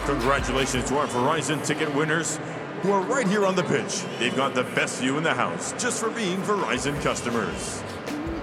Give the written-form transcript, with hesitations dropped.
Congratulations to our Verizon ticket winners who are right here on the pitch. They've got the best view in the house just for being Verizon customers.